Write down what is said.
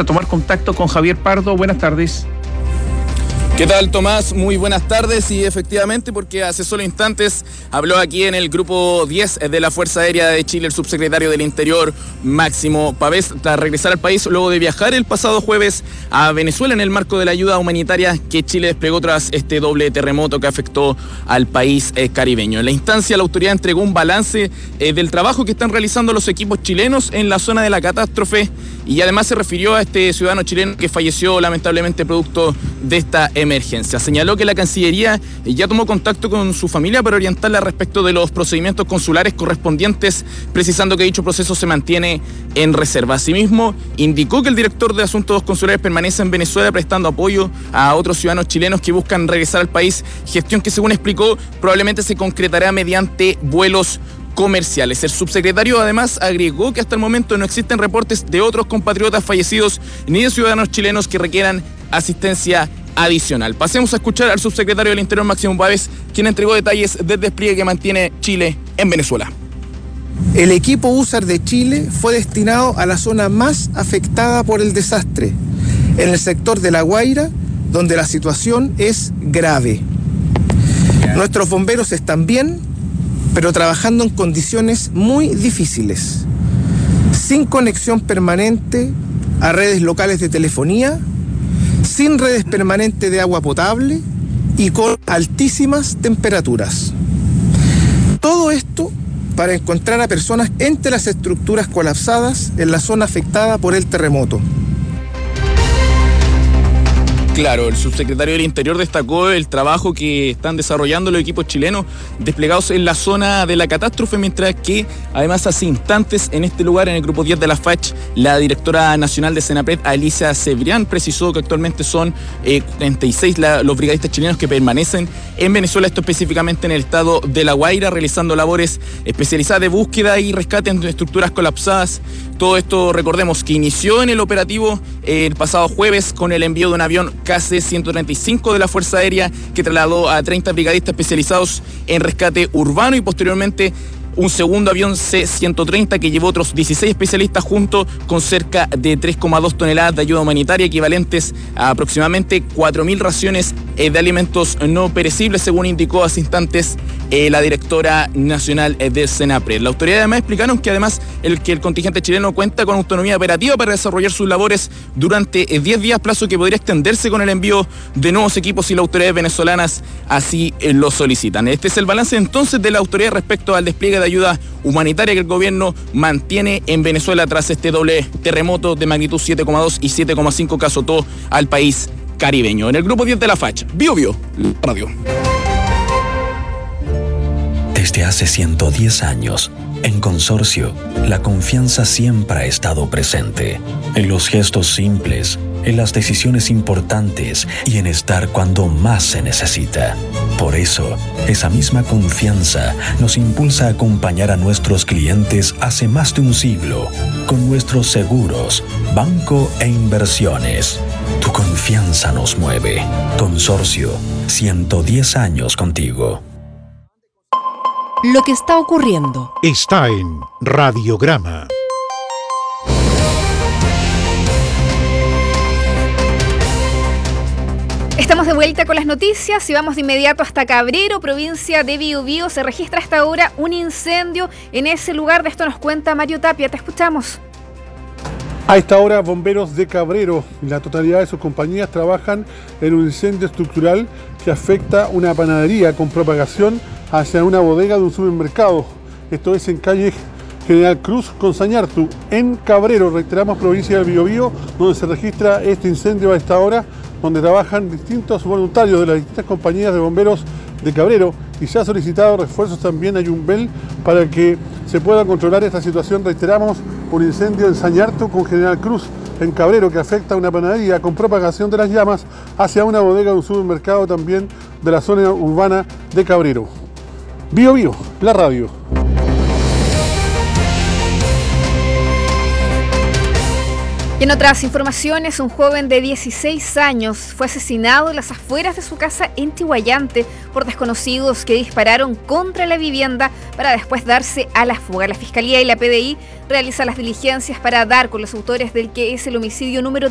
a tomar contacto con Javier Pardo. Buenas tardes. ¿Qué tal, Tomás? Muy buenas tardes. Y efectivamente, porque hace solo instantes habló aquí en el grupo 10 de la Fuerza Aérea de Chile el subsecretario del Interior, Máximo Pavés, tras regresar al país luego de viajar el pasado jueves a Venezuela en el marco de la ayuda humanitaria que Chile desplegó tras este doble terremoto que afectó al país caribeño. En la instancia, la autoridad entregó un balance del trabajo que están realizando los equipos chilenos en la zona de la catástrofe y además se refirió a este ciudadano chileno que falleció lamentablemente producto de esta emergencia. Señaló que la Cancillería ya tomó contacto con su familia para orientarla respecto de los procedimientos consulares correspondientes, precisando que dicho proceso se mantiene en reserva. Asimismo, indicó que el director de Asuntos Consulares permanece en Venezuela prestando apoyo a otros ciudadanos chilenos que buscan regresar al país, gestión que, según explicó, probablemente se concretará mediante vuelos comerciales. El subsecretario además agregó que hasta el momento no existen reportes de otros compatriotas fallecidos ni de ciudadanos chilenos que requieran asistencia adicional. Pasemos a escuchar al subsecretario del Interior, Máximo Pavés, quien entregó detalles del despliegue que mantiene Chile en Venezuela. El equipo USAR de Chile fue destinado a la zona más afectada por el desastre, en el sector de La Guaira, donde la situación es grave. Nuestros bomberos están bien, pero trabajando en condiciones muy difíciles, sin conexión permanente a redes locales de telefonía, sin redes permanentes de agua potable y con altísimas temperaturas. Todo esto para encontrar a personas entre las estructuras colapsadas en la zona afectada por el terremoto. Claro, el subsecretario del Interior destacó el trabajo que están desarrollando los equipos chilenos desplegados en la zona de la catástrofe, mientras que además hace instantes en este lugar, en el grupo 10 de la FACH, la directora nacional de Senapred, Alicia Cebrián, precisó que actualmente son 36 los brigadistas chilenos que permanecen en Venezuela, esto específicamente en el estado de La Guaira, realizando labores especializadas de búsqueda y rescate en estructuras colapsadas. Todo esto, recordemos, que inició en el operativo el pasado jueves con el envío de un avión KC-135 de la Fuerza Aérea que trasladó a 30 brigadistas especializados en rescate urbano y posteriormente un segundo avión C-130 que llevó otros 16 especialistas junto con cerca de 3,2 toneladas de ayuda humanitaria equivalentes a aproximadamente 4.000 raciones de alimentos no perecibles, según indicó hace instantes la directora nacional de Senapred. La autoridad además explicaron que además el contingente chileno cuenta con autonomía operativa para desarrollar sus labores durante 10 días, plazo que podría extenderse con el envío de nuevos equipos si las autoridades venezolanas así lo solicitan. Este es el balance entonces de la autoridad respecto al despliegue de ayuda humanitaria que el gobierno mantiene en Venezuela tras este doble terremoto de magnitud 7,2 y 7,5 que azotó al país caribeño. En el grupo 10 de la FACH, Bio Radio. Desde hace 110 años, en Consorcio, la confianza siempre ha estado presente. En los gestos simples, en las decisiones importantes y en estar cuando más se necesita. Por eso, esa misma confianza nos impulsa a acompañar a nuestros clientes hace más de un siglo con nuestros seguros, banco e inversiones. Tu confianza nos mueve. Consorcio, 110 años contigo. Lo que está ocurriendo está en Radiograma. Estamos de vuelta con las noticias y vamos de inmediato hasta Cabrero, provincia de Biobío. Se registra hasta ahora un incendio en ese lugar. De esto nos cuenta Mario Tapia. Te escuchamos. A esta hora, bomberos de Cabrero y la totalidad de sus compañías trabajan en un incendio estructural que afecta una panadería con propagación hacia una bodega de un supermercado. Esto es en calle General Cruz con Sañartu, en Cabrero, reiteramos, provincia del Biobío, donde se registra este incendio a esta hora, donde trabajan distintos voluntarios de las distintas compañías de bomberos de Cabrero y se ha solicitado refuerzos también a Yumbel para que se pueda controlar esta situación. Reiteramos, un incendio en Sañartu con General Cruz en Cabrero que afecta a una panadería con propagación de las llamas hacia una bodega de un supermercado también de la zona urbana de Cabrero. Biobío, la radio. Y en otras informaciones, un joven de 16 años fue asesinado en las afueras de su casa en Tihuayante por desconocidos que dispararon contra la vivienda para después darse a la fuga. La Fiscalía y la PDI realizan las diligencias para dar con los autores del que es el homicidio número